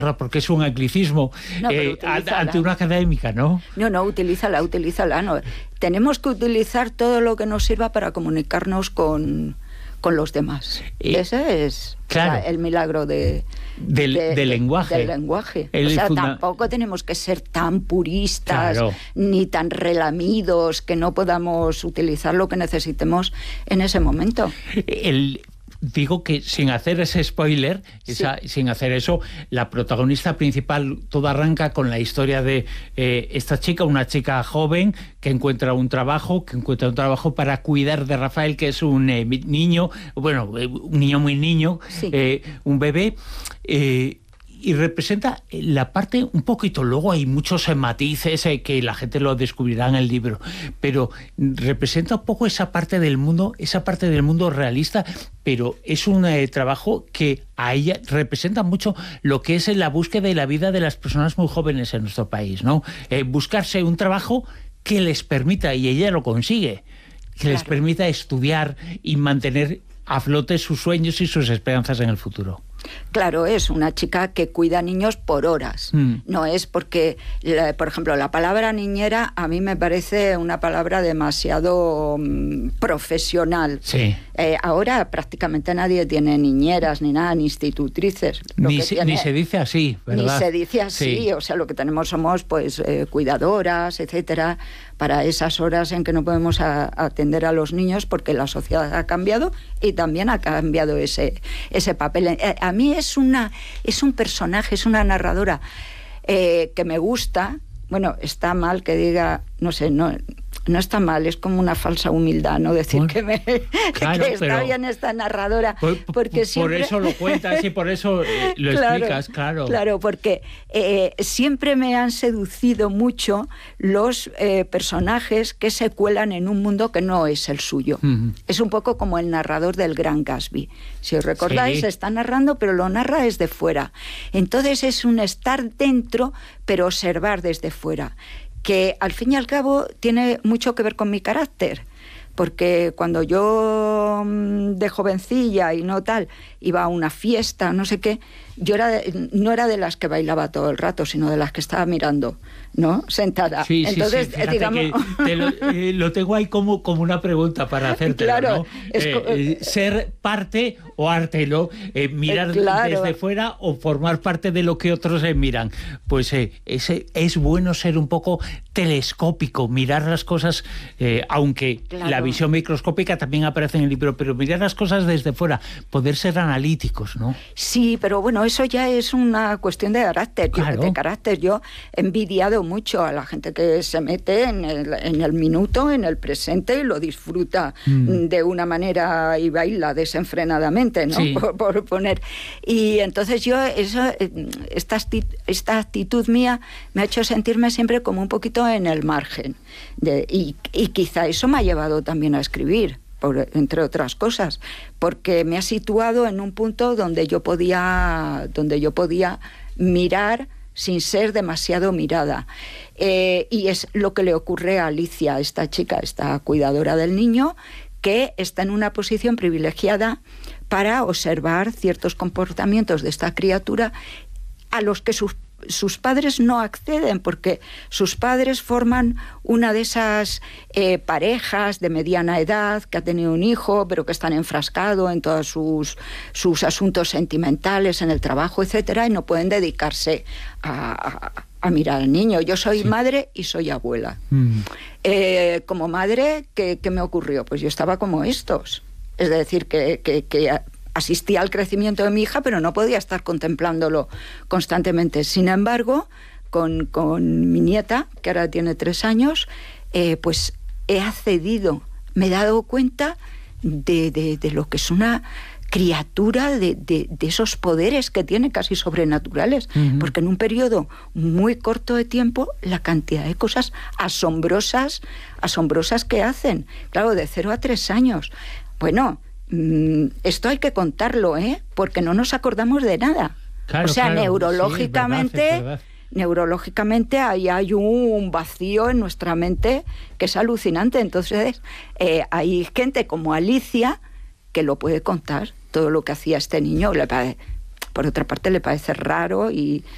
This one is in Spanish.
porque es un anglicismo ante una académica, ¿no? No, utilízala. No. Tenemos que utilizar todo lo que nos sirva para comunicarnos con los demás. Ese es el milagro del lenguaje. Del lenguaje. Tampoco tenemos que ser tan puristas, ni tan relamidos, que no podamos utilizar lo que necesitemos en ese momento. Digo que sin hacer ese spoiler, sin hacer eso, la protagonista principal, todo arranca con la historia de esta chica, una chica joven que encuentra un trabajo para cuidar de Rafael, que es un niño, un niño muy niño, un bebé, y representa la parte un poquito, luego hay muchos matices que la gente lo descubrirá en el libro, pero representa un poco esa parte del mundo realista, pero es un trabajo que a ella representa mucho lo que es la búsqueda de la vida de las personas muy jóvenes en nuestro país, ¿no? Buscarse un trabajo que les permita, y ella lo consigue, que les permita estudiar y mantener a flote sus sueños y sus esperanzas en el futuro. Claro, es una chica que cuida niños por horas. No es porque, por ejemplo, la palabra niñera a mí me parece una palabra demasiado profesional. Sí. Ahora prácticamente nadie tiene niñeras ni nada, ni institutrices. Ni se dice así, ¿verdad? Ni se dice así, o sea, lo que tenemos somos pues cuidadoras, etcétera, para esas horas en que no podemos atender a los niños, porque la sociedad ha cambiado y también ha cambiado ese papel. A mí es un personaje, es una narradora que me gusta. Bueno, está mal que diga, no sé, no está mal, es como una falsa humildad, ¿no? Decir que está bien esta narradora, porque siempre... Por eso lo cuentas y por eso lo explicas, claro. Claro, porque siempre me han seducido mucho los personajes que se cuelan en un mundo que no es el suyo. Es un poco como el narrador del Gran Gatsby. Si os recordáis, está narrando, pero lo narra desde fuera. Entonces es un estar dentro, pero observar desde fuera, que al fin y al cabo tiene mucho que ver con mi carácter, porque cuando yo de jovencilla y no tal, iba a una fiesta, no sé qué, yo no era de las que bailaba todo el rato, sino de las que estaba mirando, ¿no? Sentada. Entonces, digamos... que lo tengo ahí como una pregunta para hacerte, ¿no? Ser parte o ártelo, mirar desde fuera o formar parte de lo que otros miran. Pues es bueno ser un poco telescópico, mirar las cosas, aunque la visión microscópica también aparece en el libro, pero mirar las cosas desde fuera, poder ser analíticos, ¿no? Sí, pero bueno, eso ya es una cuestión de carácter. Yo he envidiado mucho a la gente que se mete en el minuto, en el presente, y lo disfruta de una manera y baila desenfrenadamente, ¿no? Sí. Por poner. Y entonces yo, esta actitud mía me ha hecho sentirme siempre como un poquito en el margen. Y quizá eso me ha llevado también a escribir, entre otras cosas, porque me ha situado en un punto donde yo podía mirar sin ser demasiado mirada. Y es lo que le ocurre a Alicia, esta chica, esta cuidadora del niño, que está en una posición privilegiada para observar ciertos comportamientos de esta criatura a los que sus padres no acceden, porque sus padres forman una de esas parejas de mediana edad que ha tenido un hijo, pero que están enfrascados en todos sus asuntos sentimentales, en el trabajo, etcétera, y no pueden dedicarse a mirar al niño. Yo soy madre y soy abuela. Como madre, ¿qué me ocurrió? Pues yo estaba como estos. Es decir, que asistía al crecimiento de mi hija, pero no podía estar contemplándolo constantemente. Sin embargo, con mi nieta, que ahora tiene 3 años, pues he accedido, me he dado cuenta de lo que es una criatura, de esos poderes que tiene casi sobrenaturales, porque en un periodo muy corto de tiempo, la cantidad de cosas asombrosas que hacen. Claro, de 0 a 3 años. Bueno, esto hay que contarlo, porque no nos acordamos de nada. Claro, o sea, claro. neurológicamente, Sí, es verdad. neurológicamente ahí hay un vacío en nuestra mente que es alucinante. Entonces, hay gente como Alicia que lo puede contar, todo lo que hacía este niño. Por otra parte, le parece raro y